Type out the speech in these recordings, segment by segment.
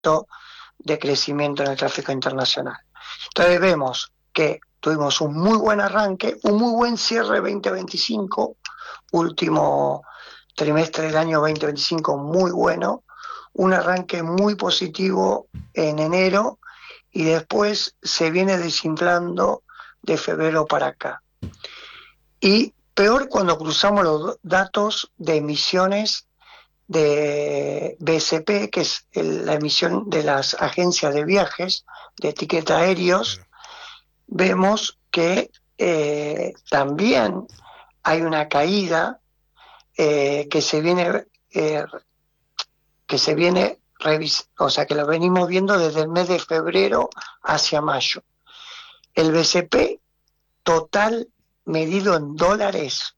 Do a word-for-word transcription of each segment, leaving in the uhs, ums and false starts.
proyecto de crecimiento en el tráfico internacional. Entonces vemos que tuvimos un muy buen arranque, un muy buen cierre veinte veinticinco, último trimestre del año veinte veinticinco muy bueno, un arranque muy positivo en enero y después se viene desinflando de febrero para acá. Y peor cuando cruzamos los datos de emisiones de B S P, que es el, la emisión de las agencias de viajes, de tiquetes aéreos, Claro. vemos que eh, también hay una caída eh, que se viene eh, que se viene revis o sea que lo venimos viendo desde el mes de febrero hacia mayo. El B C P total medido en dólares,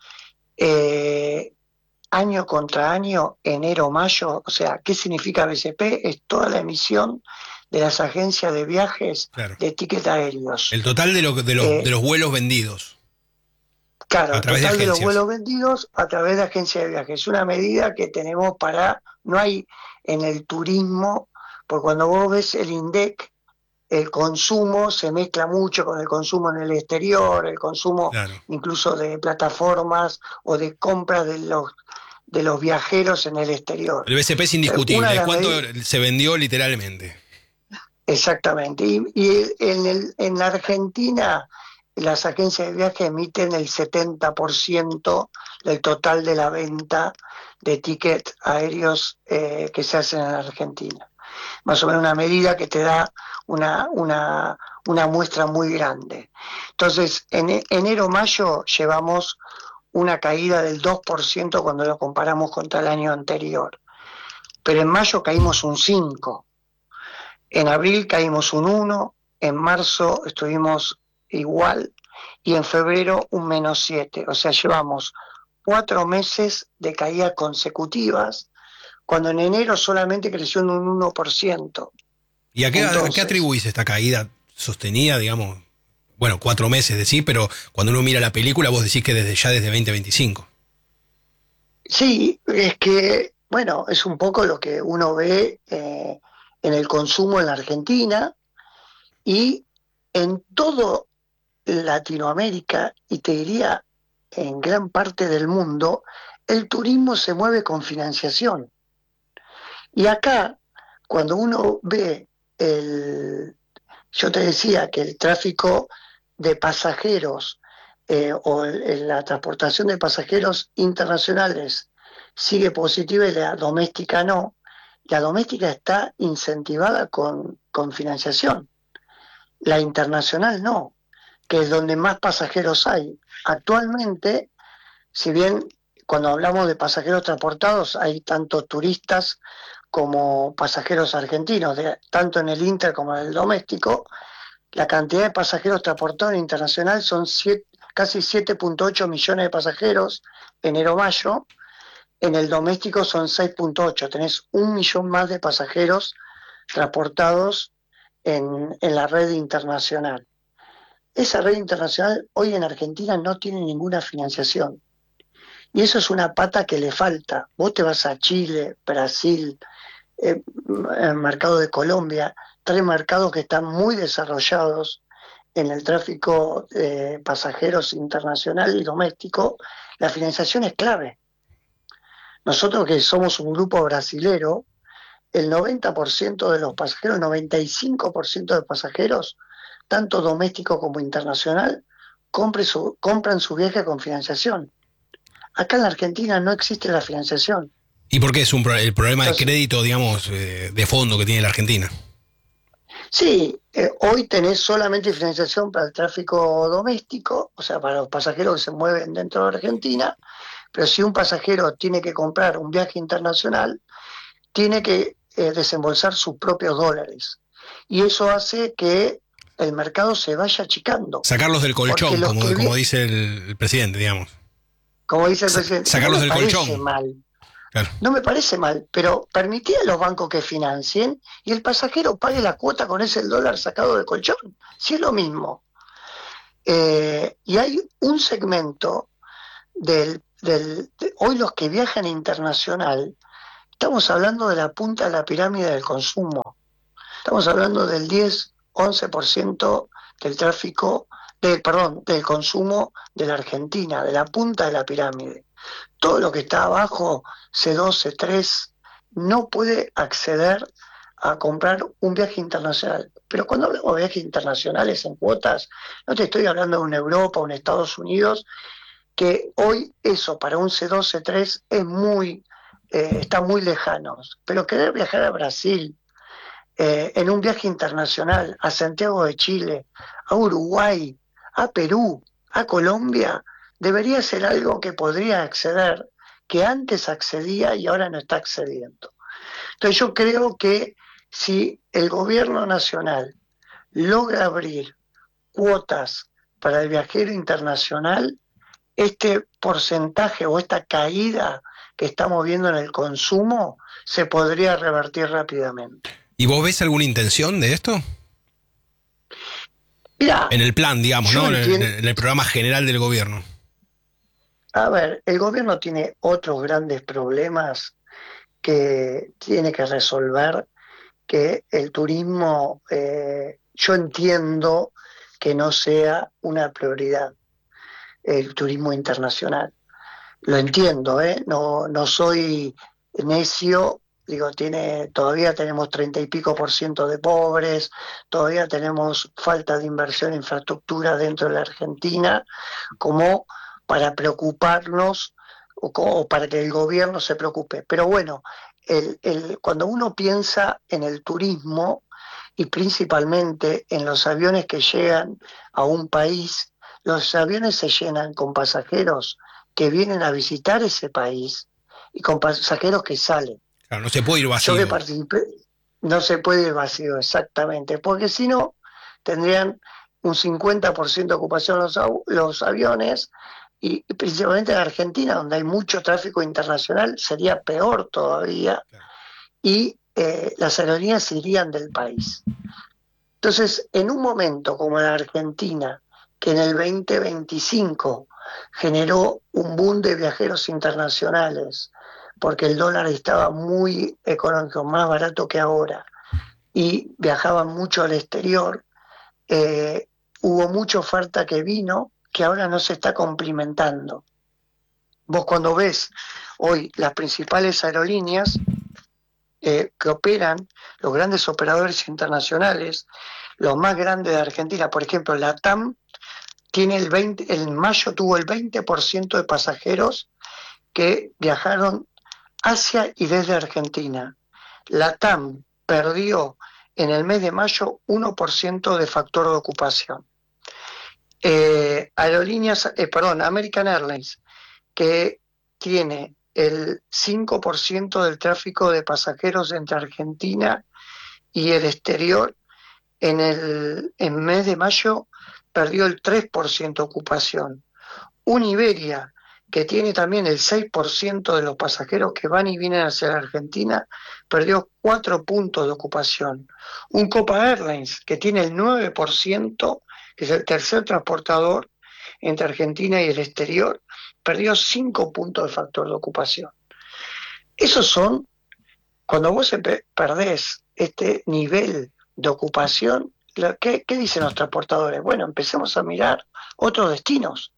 eh, año contra año, enero-mayo, o sea, ¿qué significa B C P? Es toda la emisión de las agencias de viajes Claro. de tickets aéreos. El total de, lo, de, los, de Eh, los vuelos vendidos claro, a el través de total de los agencias. vuelos vendidos a través de agencias de viajes. Es una medida que tenemos para, no hay en el turismo, porque cuando vos ves el INDEC, el consumo se mezcla mucho con el consumo en el exterior, el consumo Claro. incluso de plataformas o de compras de los, de los viajeros en el exterior. El B C P es Entonces, una de indiscutible. las ¿Cuánto medidas, se vendió literalmente? exactamente, y, y en, el, en la Argentina las agencias de viaje emiten el setenta por ciento del total de la venta de tickets aéreos eh, que se hacen en la Argentina. Más o menos una medida que te da una, una, una muestra muy grande. Entonces, en enero-mayo llevamos una caída del dos por ciento cuando lo comparamos contra el año anterior, pero en mayo caímos un cinco por ciento, en abril caímos un uno por ciento, en marzo estuvimos igual y en febrero un menos siete por ciento, o sea, llevamos cuatro meses de caídas consecutivas, cuando en enero solamente creció en un uno por ciento. ¿Y a qué, a qué Entonces, atribuís esta caída sostenida, digamos? Bueno, cuatro meses decís, pero cuando uno mira la película vos decís que desde ya desde veinte veinticinco. sí, es que, bueno, es un poco lo que uno ve eh, en el consumo en la Argentina y en todo Latinoamérica, y te diría en gran parte del mundo, el turismo se mueve con financiación. Y acá, cuando uno ve el, yo te decía que el tráfico de pasajeros eh, o el- la transportación de pasajeros internacionales sigue positiva y la doméstica no. La doméstica está incentivada con, con financiación, la internacional no, que es donde más pasajeros hay. Actualmente, si bien cuando hablamos de pasajeros transportados hay tanto turistas como pasajeros argentinos, de, tanto en el inter como en el doméstico, la cantidad de pasajeros transportados en internacional son siete, casi siete punto ocho millones de pasajeros enero-mayo, en el doméstico son seis punto ocho, tenés un millón más de pasajeros transportados en, en la red internacional. Esa red internacional hoy en Argentina no tiene ninguna financiación. Y eso es una pata que le falta. Vos te vas a Chile, Brasil, eh, el mercado de Colombia, tres mercados que están muy desarrollados en el tráfico de pasajeros internacional y doméstico. La financiación es clave. Nosotros que somos un grupo brasilero, el noventa por ciento de los pasajeros, noventa y cinco por ciento de pasajeros, tanto doméstico como internacional, compre su, compran su viaje con financiación. Acá en la Argentina no existe la financiación. ¿Y por qué es un pro- el problema de Entonces, crédito, digamos, eh, de fondo que tiene la Argentina? sí, eh, hoy tenés solamente financiación para el tráfico doméstico, o sea, para los pasajeros que se mueven dentro de Argentina, pero si un pasajero tiene que comprar un viaje internacional, tiene que eh, desembolsar sus propios dólares. Y eso hace que el mercado se vaya achicando, Sacarlos del porque colchón, los como, que, como vi- dice el, el presidente, digamos. como dice el Sa- presidente, no sacarlos me del parece colchón. mal. Claro. No me parece mal, pero permití a los bancos que financien y el pasajero pague la cuota con ese dólar sacado de colchón. Si es lo mismo. Eh, y hay un segmento del, del de, hoy los que viajan internacional Estamos hablando de la punta de la pirámide del consumo. Estamos hablando del diez, once por ciento del tráfico, del, perdón, del consumo de la Argentina, de la punta de la pirámide. Todo lo que está abajo, C dos, C tres, no puede acceder a comprar un viaje internacional. Pero cuando hablamos de viajes internacionales en cuotas, no te estoy hablando de una Europa, un Estados Unidos, que hoy eso para un C dos, C tres es muy, eh, está muy lejano. Pero querer viajar a Brasil, eh, en un viaje internacional a Santiago de Chile, a Uruguay, a Perú, a Colombia, debería ser algo que podría acceder, que antes accedía y ahora no está accediendo. Entonces yo creo que si el gobierno nacional logra abrir cuotas para el viajero internacional, este porcentaje o esta caída que estamos viendo en el consumo se podría revertir rápidamente. ¿Y vos ves alguna intención de esto? Mira, En el plan, digamos, yo ¿no? En el, entiendo, en el programa general del gobierno. a ver, el gobierno tiene otros grandes problemas que tiene que resolver, que el turismo, eh, yo entiendo que no sea una prioridad, el turismo internacional. Lo entiendo, ¿eh? No, no soy necio, digo, tiene, todavía tenemos treinta y pico por ciento de pobres, todavía tenemos falta de inversión en infraestructura dentro de la Argentina, como para preocuparnos o, o para que el gobierno se preocupe. Pero bueno, el, el, cuando uno piensa en el turismo y principalmente en los aviones que llegan a un país, los aviones se llenan con pasajeros que vienen a visitar ese país y con pasajeros que salen. Claro, no se puede ir Yo que vacío. participé, no se puede ir vacío exactamente, porque si no, tendrían un cincuenta por ciento de ocupación los, los aviones y, y principalmente en Argentina, donde hay mucho tráfico internacional, sería peor todavía Claro. y eh, las aerolíneas se irían del país. Entonces, en un momento como la Argentina, que en el veinte veinticinco generó un boom de viajeros internacionales, porque el dólar estaba muy económico, más barato que ahora, y viajaban mucho al exterior, eh, hubo mucha oferta que vino que ahora no se está complementando. Vos cuando ves hoy las principales aerolíneas eh, que operan, los grandes operadores internacionales, los más grandes de Argentina, por ejemplo, la T A M tiene el veinte, en mayo tuvo el veinte por ciento de pasajeros que viajaron hacia y desde Argentina. La T A M perdió en el mes de mayo uno por ciento de factor de ocupación. Eh, aerolíneas, eh, perdón, American Airlines, que tiene el cinco por ciento del tráfico de pasajeros entre Argentina y el exterior, en el en mes de mayo perdió el tres por ciento de ocupación. Un Iberia, que tiene también el seis por ciento de los pasajeros que van y vienen hacia la Argentina, perdió cuatro puntos de ocupación. Un Copa Airlines, que tiene el nueve por ciento, que es el tercer transportador entre Argentina y el exterior, perdió cinco puntos de factor de ocupación. Esos son, cuando vos perdés este nivel de ocupación, ¿qué, qué dicen los transportadores? Bueno, empecemos a mirar otros destinos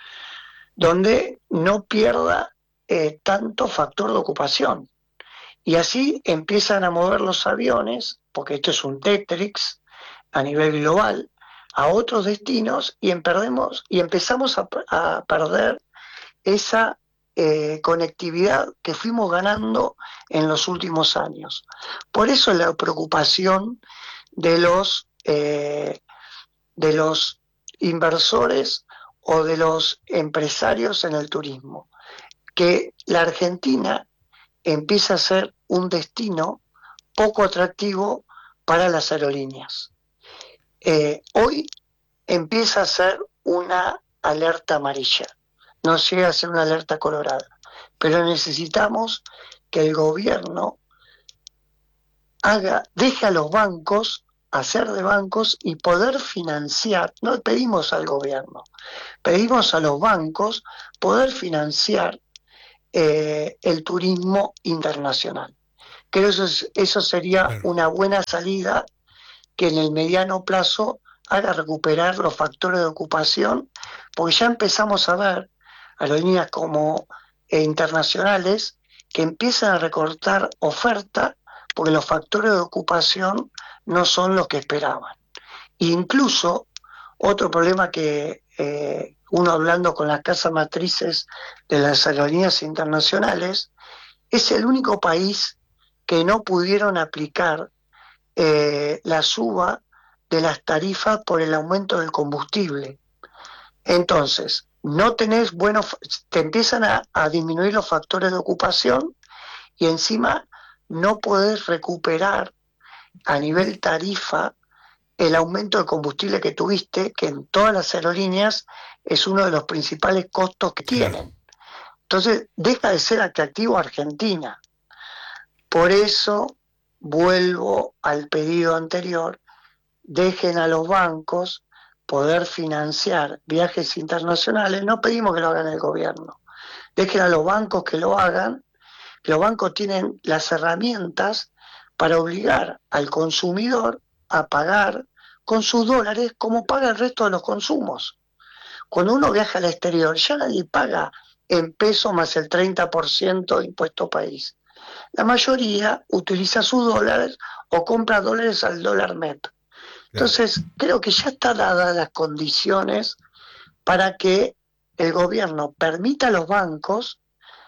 donde no pierda eh, tanto factor de ocupación. Y así empiezan a mover los aviones, porque esto es un Tetrix a nivel global, a otros destinos y, en perdemos, y empezamos a, a perder esa eh, conectividad que fuimos ganando en los últimos años. Por eso la preocupación de los, eh, de los inversores o de los empresarios en el turismo, que la Argentina empieza a ser un destino poco atractivo para las aerolíneas. Eh, hoy empieza a ser una alerta amarilla, no llega a ser una alerta colorada, pero necesitamos que el gobierno haga, deje a los bancos hacer de bancos y poder financiar, no pedimos al gobierno, pedimos a los bancos poder financiar eh, el turismo internacional. Creo que eso, es, eso sería Claro. una buena salida que en el mediano plazo haga recuperar los factores de ocupación, porque ya empezamos a ver aerolíneas como eh, internacionales que empiezan a recortar oferta porque los factores de ocupación no son los que esperaban. E incluso otro problema que eh, uno hablando con las casas matrices de las aerolíneas internacionales, es el único país que no pudieron aplicar eh, la suba de las tarifas por el aumento del combustible. Entonces, no tenés buenos, te empiezan a, a disminuir los factores de ocupación y encima no podés recuperar a nivel tarifa el aumento de combustible que tuviste, que en todas las aerolíneas es uno de los principales costos que Claro. tienen. Entonces, deja de ser atractivo Argentina. Por eso, vuelvo al pedido anterior, dejen a los bancos poder financiar viajes internacionales. No pedimos que lo hagan el gobierno, dejen a los bancos que lo hagan. Los bancos tienen las herramientas para obligar al consumidor a pagar con sus dólares como paga el resto de los consumos. Cuando uno viaja al exterior, ya nadie paga en pesos más el treinta por ciento de impuesto país. La mayoría utiliza sus dólares o compra dólares al dólar M E P. Claro. Entonces, creo que ya están dadas las condiciones para que el gobierno permita a los bancos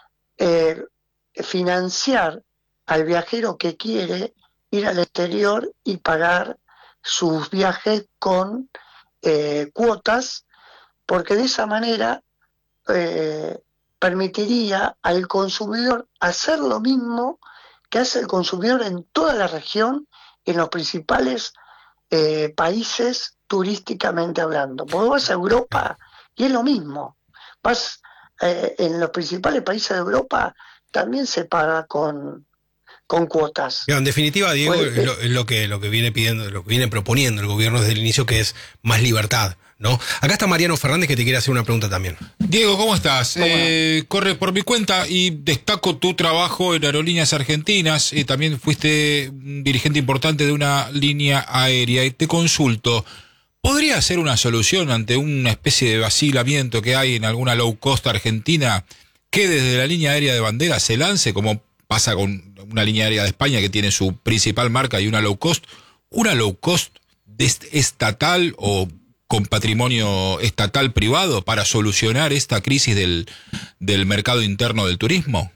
eh, financiar al viajero que quiere ir al exterior y pagar sus viajes con eh, cuotas, porque de esa manera eh, permitiría al consumidor hacer lo mismo que hace el consumidor en toda la región, en los principales eh, países turísticamente hablando. Porque vas a Claro. Europa y es lo mismo. Vas eh, en los principales países de Europa también se paga con, con cuotas. Claro, en definitiva, Diego, Pues, es eh, lo, es lo que lo que viene pidiendo, lo que viene proponiendo el gobierno desde el inicio, que es más libertad, ¿no? Acá está Mariano Fernández que te quiere hacer una pregunta también. Diego, ¿cómo estás? ¿cómo no? Eh, corre por mi cuenta y destaco tu trabajo en Aerolíneas Argentinas. Eh, también fuiste un dirigente importante de una línea aérea. Y te consulto, ¿podría ser una solución ante una especie de vacilamiento que hay en alguna low cost argentina que desde la línea aérea de bandera se lance, como pasa con una línea aérea de España que tiene su principal marca y una low cost, una low cost estatal o con patrimonio estatal privado para solucionar esta crisis del, del mercado interno del turismo?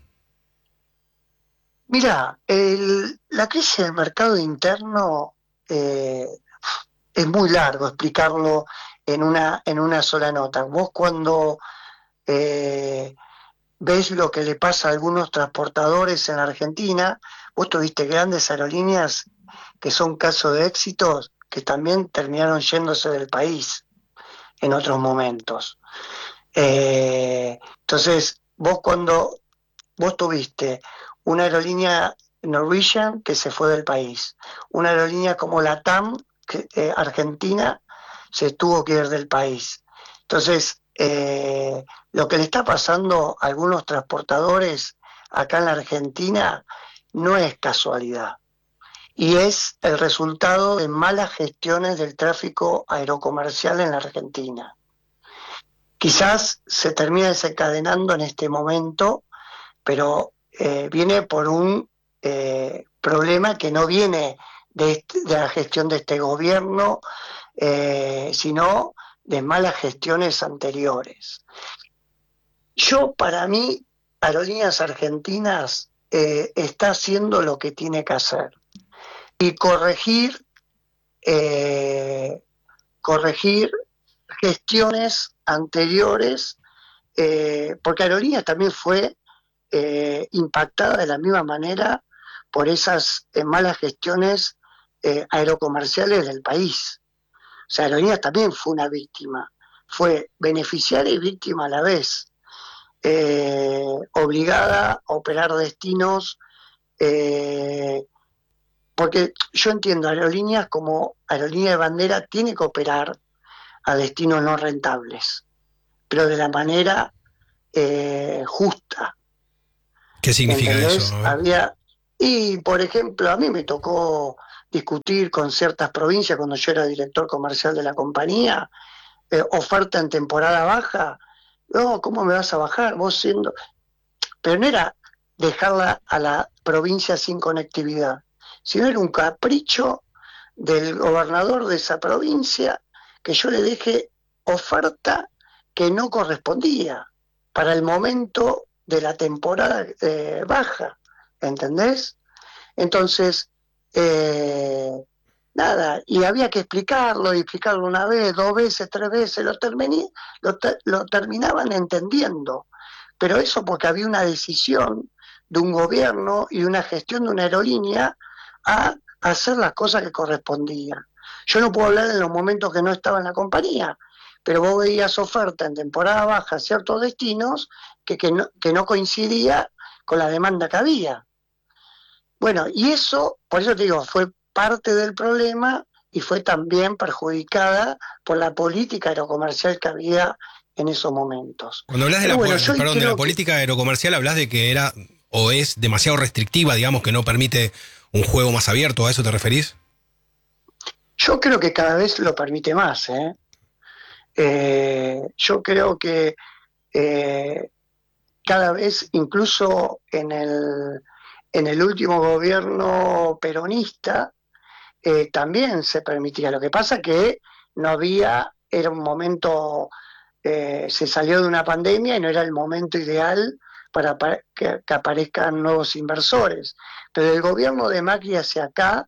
Mira, el, la crisis del mercado interno eh, es muy largo explicarlo en una, en una sola nota. Vos cuando eh, ves lo que le pasa a algunos transportadores en Argentina, vos tuviste grandes aerolíneas que son casos de éxitos que también terminaron yéndose del país en otros momentos. Eh, entonces, vos cuando vos tuviste una aerolínea Norwegian que se fue del país, una aerolínea como la T A M, que, eh, Argentina, se tuvo que ir del país. Entonces, eh, lo que le está pasando a algunos transportadores acá en la Argentina no es casualidad y es el resultado de malas gestiones del tráfico aerocomercial en la Argentina. Quizás se termina desencadenando en este momento, pero eh, viene por un eh, problema que no viene de, este, de la gestión de este gobierno, eh, sino de malas gestiones anteriores. Yo, para mí, Aerolíneas Argentinas eh, está haciendo lo que tiene que hacer y corregir, eh, corregir gestiones anteriores, eh, porque Aerolíneas también fue eh, impactada de la misma manera por esas eh, malas gestiones eh, aerocomerciales del país. O sea, Aerolíneas también fue una víctima, fue beneficiaria y víctima a la vez, eh, obligada a operar destinos, eh, porque yo entiendo Aerolíneas como aerolínea de bandera tiene que operar a destinos no rentables, pero de la manera eh, justa. ¿Qué significa ¿Entendés? eso? A ver. Había, y por ejemplo, a mí me tocó discutir con ciertas provincias cuando yo era director comercial de la compañía, eh, oferta en temporada baja. No, ¿cómo me vas a bajar? Vos siendo... Pero no era dejarla a la provincia sin conectividad, sino era un capricho del gobernador de esa provincia que yo le dejé oferta que no correspondía para el momento de la temporada eh, baja, ¿entendés? Entonces, eh, nada, y había que explicarlo, y explicarlo una vez, dos veces, tres veces, lo, terminé, lo, te, lo terminaban entendiendo, pero eso porque había una decisión de un gobierno y una gestión de una aerolínea a hacer las cosas que correspondían. Yo no puedo hablar en los momentos que no estaba en la compañía, pero vos veías oferta en temporada baja a ciertos destinos que, que, no, que no coincidía con la demanda que había. Bueno, y eso, por eso te digo, fue parte del problema y fue también perjudicada por la política aerocomercial que había en esos momentos. Cuando hablas de Pero la, bueno, yo perdón, de la creo que política aerocomercial, hablas de que era o es demasiado restrictiva, digamos, que no permite un juego más abierto. ¿A eso te referís? yo creo que cada vez lo permite más, ¿eh? Eh, yo creo que eh, cada vez, incluso en el, en el último gobierno peronista, eh, también se permitía. Lo que pasa que no había, era un momento, eh, se salió de una pandemia y no era el momento ideal para que, que aparezcan nuevos inversores. Pero el gobierno de Macri hacia acá,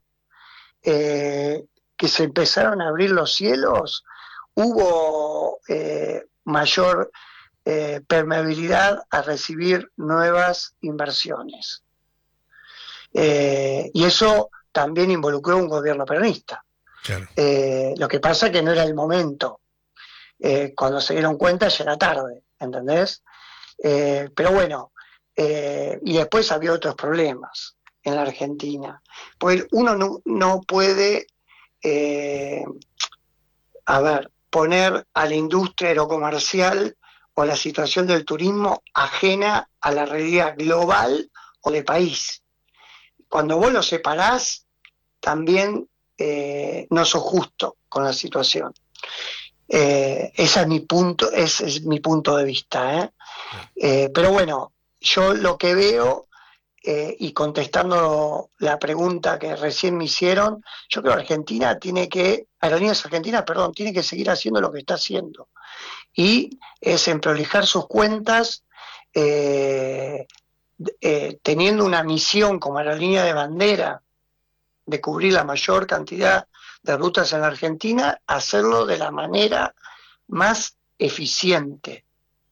eh, que se empezaron a abrir los cielos, hubo eh, mayor eh, permeabilidad a recibir nuevas inversiones. Eh, y eso también involucró un gobierno peronista. Claro. Eh, lo que pasa es que no era el momento. Eh, cuando se dieron cuenta ya era tarde, ¿entendés? Eh, pero bueno, eh, y después había otros problemas en la Argentina. Pues uno no, no puede, eh, a ver, poner a la industria aerocomercial o a la situación del turismo ajena a la realidad global o de país. Cuando vos lo separás, también eh, no sos justo con la situación. Eh, ese es mi punto, ese es mi punto de vista. ¿eh? Eh, pero bueno, yo lo que veo, eh, y contestando la pregunta que recién me hicieron, yo creo que Argentina tiene que, Aerolíneas Argentinas, perdón, tiene que seguir haciendo lo que está haciendo. Y es en prolijar sus cuentas, eh, eh, teniendo una misión como aerolínea de bandera de cubrir la mayor cantidad de rutas en la Argentina, hacerlo de la manera más eficiente.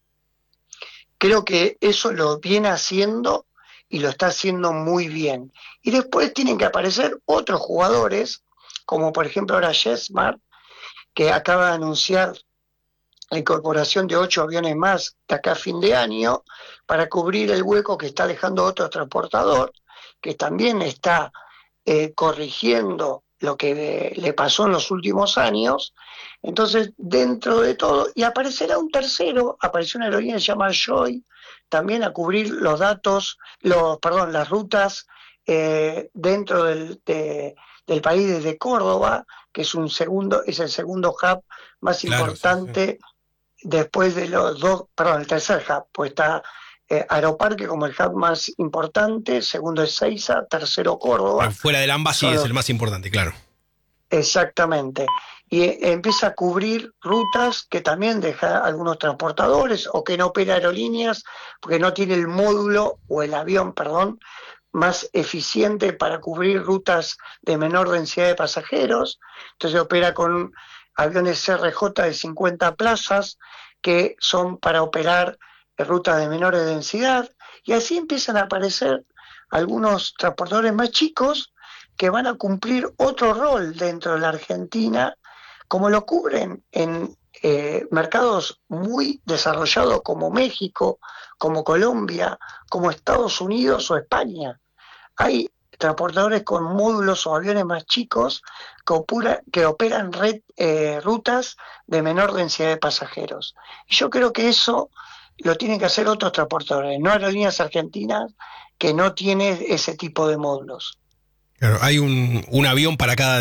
Creo que eso lo viene haciendo y lo está haciendo muy bien. Y después tienen que aparecer otros jugadores, como por ejemplo ahora JetSmart, que acaba de anunciar la incorporación de ocho aviones más de acá a fin de año para cubrir el hueco que está dejando otro transportador, que también está eh, corrigiendo lo que de, le pasó en los últimos años. Entonces, dentro de todo, y aparecerá un tercero, apareció una aerolínea que se llama Joy, también a cubrir los datos, los, perdón, las rutas eh, dentro del, de, del país desde Córdoba, que es un segundo, es el segundo hub más Claro, importante sí, sí. después de los dos, perdón, el tercer hub, pues está eh, Aeroparque como el hub más importante, segundo es Seiza, tercero Córdoba. Pero fuera del AMBA sí Son es los, el más importante, claro. exactamente. Y eh, empieza a cubrir rutas que también deja algunos transportadores o que no opera aerolíneas porque no tiene el módulo o el avión, perdón, más eficiente para cubrir rutas de menor densidad de pasajeros. Entonces opera con aviones C R J de cincuenta plazas que son para operar rutas de menor densidad, y así empiezan a aparecer algunos transportadores más chicos que van a cumplir otro rol dentro de la Argentina, como lo cubren en eh, mercados muy desarrollados como México, como Colombia, como Estados Unidos o España. Hay transportadores con módulos o aviones más chicos que, opura, que operan red, eh, rutas de menor densidad de pasajeros. Y yo creo que eso lo tienen que hacer otros transportadores, no Aerolíneas Argentinas, que no tiene ese tipo de módulos. Claro, hay un, un avión para cada